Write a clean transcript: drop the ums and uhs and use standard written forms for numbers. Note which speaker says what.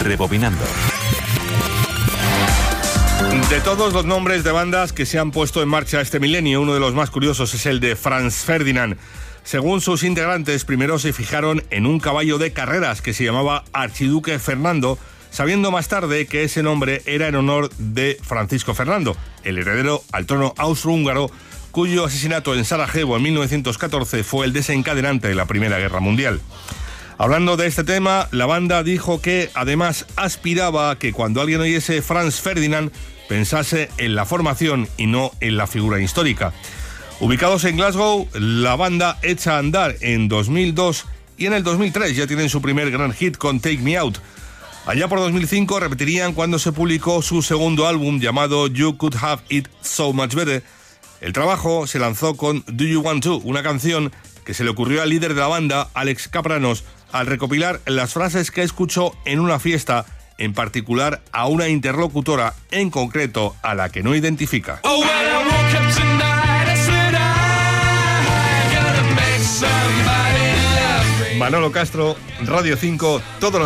Speaker 1: Rebobinando.
Speaker 2: De todos los nombres de bandas que se han puesto en marcha este milenio, uno de los más curiosos es el de Franz Ferdinand. Según sus integrantes, primero se fijaron en un caballo de carreras que se llamaba Archiduque Fernando, sabiendo más tarde que ese nombre era en honor de Francisco Fernando, el heredero al trono austrohúngaro, cuyo asesinato en Sarajevo en 1914 fue el desencadenante de la Primera Guerra Mundial. Hablando de este tema, la banda dijo que además aspiraba a que cuando alguien oyese Franz Ferdinand pensase en la formación y no en la figura histórica. Ubicados en Glasgow, la banda echa a andar en 2002 y en el 2003 ya tienen su primer gran hit con Take Me Out. Allá por 2005 repetirían cuando se publicó su segundo álbum llamado You Could Have It So Much Better. El trabajo se lanzó con Do You Want To, una canción que se le ocurrió al líder de la banda, Alex Kapranos, al recopilar las frases que escuchó en una fiesta, en particular a una interlocutora, en concreto a la que no identifica. Manolo Castro, Radio 5, todo lo